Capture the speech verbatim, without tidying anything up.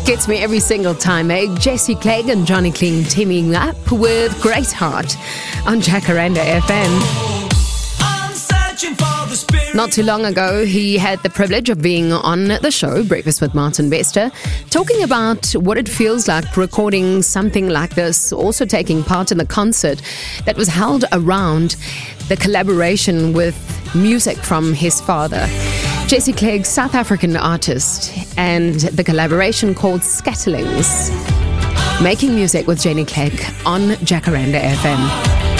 Gets me every single time, eh? Jesse Clegg and Johnny Clean teaming up with Great Heart on Jacaranda F M. Not too long ago, he had the privilege of being on the show, Breakfast with Martin Bester, talking about what it feels like recording something like this, also taking part in the concert that was held around the collaboration with music from his father. Jesse Clegg, South African artist, and the collaboration called Scatterlings. Making music with Jenny Clegg on Jacaranda F M.